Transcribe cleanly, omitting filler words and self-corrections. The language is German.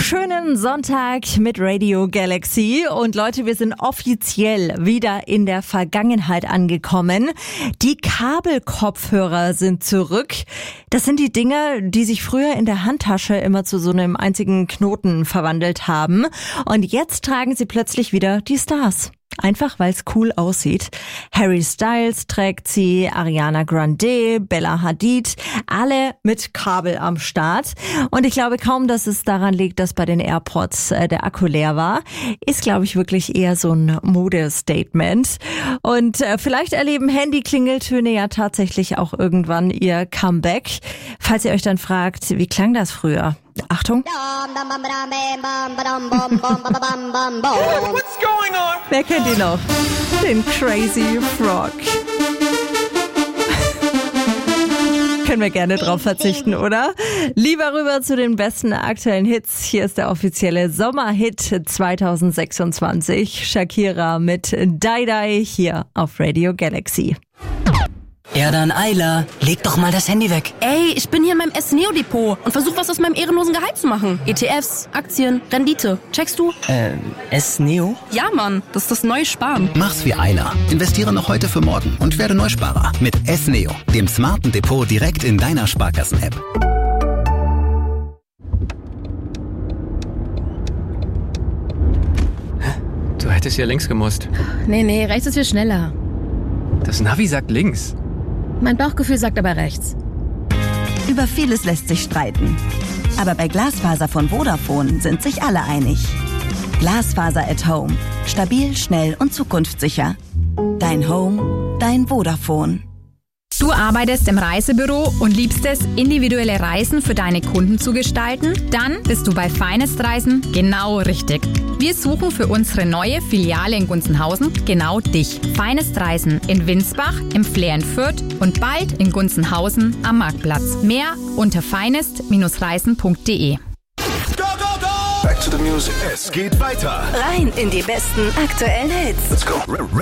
Schönen Sonntag mit Radio Galaxy und Leute, wir sind offiziell wieder in der Vergangenheit angekommen. Die Kabelkopfhörer sind zurück. Das sind die Dinger, die sich früher in der Handtasche immer zu so einem einzigen Knoten verwandelt haben und jetzt tragen sie plötzlich wieder die Stars. Einfach weil es cool aussieht. Harry Styles trägt sie, Ariana Grande, Bella Hadid, alle mit Kabel am Start. Und ich glaube kaum, dass es daran liegt, dass bei den AirPods der Akku leer war. Ist, glaube ich, wirklich eher so ein Modestatement. Und vielleicht erleben Handy-Klingeltöne ja tatsächlich auch irgendwann ihr Comeback. Falls ihr euch dann fragt, wie klang das früher? Achtung. What's going on? Wer kennt ihn noch? Den Crazy Frog. Können wir gerne drauf verzichten, oder? Lieber rüber zu den besten aktuellen Hits. Hier ist der offizielle Sommerhit 2026. Shakira mit Die Die hier auf Radio Galaxy. Ja dann, Ayla, leg doch mal das Handy weg. Ey, ich bin hier in meinem S-Neo-Depot und versuche was aus meinem ehrenlosen Gehalt zu machen. ETFs, Aktien, Rendite. Checkst du? S-Neo? Ja, Mann, das ist das neue Sparen. Mach's wie Ayla. Investiere noch heute für morgen und werde Neusparer mit S-Neo, dem smarten Depot direkt in deiner Sparkassen-App. Du hättest ja links gemusst. Nee, rechts ist viel schneller. Das Navi sagt links. Mein Bauchgefühl sagt aber rechts. Über vieles lässt sich streiten. Aber bei Glasfaser von Vodafone sind sich alle einig. Glasfaser at Home. Stabil, schnell und zukunftssicher. Dein Home, dein Vodafone. Du arbeitest im Reisebüro und liebst es, individuelle Reisen für deine Kunden zu gestalten? Dann bist du bei Finest Reisen genau richtig. Wir suchen für unsere neue Filiale in Gunzenhausen genau dich. Finest Reisen in Winsbach, im Flair in Fürth und bald in Gunzenhausen am Marktplatz. Mehr unter finest-reisen.de. Back to the music. Es geht weiter. Rein in die besten aktuellen Hits. Let's go.